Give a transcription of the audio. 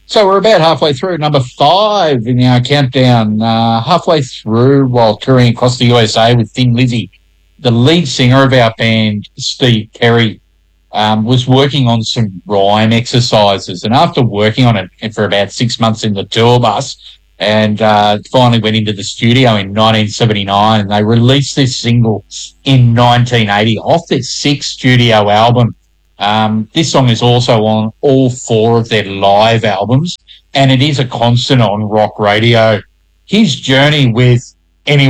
So we're about halfway through, number 5 in our countdown. Halfway through while touring across the USA with Thin Lizzy, the lead singer of our band, Steve Perry, was working on some rhyme exercises. And after working on it for about 6 months in the tour bus, and finally went into the studio in 1979, and they released this single in 1980 off their 6th studio album. This song is also on all 4 of their live albums, and it is a constant on rock radio. His journey with Anyone